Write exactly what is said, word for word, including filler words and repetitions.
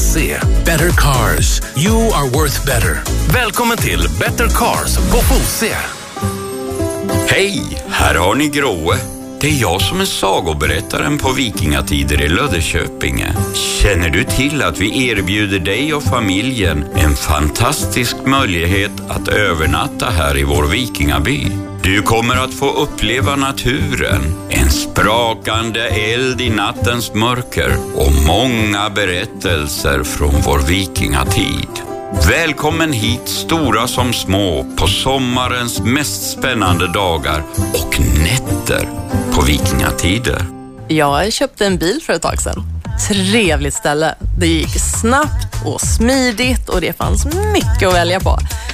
se. Better Cars. You are worth better. Välkommen till Better Cars på Fosie. Hej, här har ni Gråe. Det är jag som är sagoberättaren på Vikingatider i Löddeköpinge. Känner du till att vi erbjuder dig och familjen en fantastisk möjlighet att övernatta här i vår vikingaby? Du kommer att få uppleva naturen, en sprakande eld i nattens mörker och många berättelser från vår vikingatid. Välkommen hit stora som små på sommarens mest spännande dagar och nätter på Vikingatider. Jag köpte en bil för ett tag sedan. Trevligt ställe. Det gick snabbt och smidigt och det fanns mycket att välja på.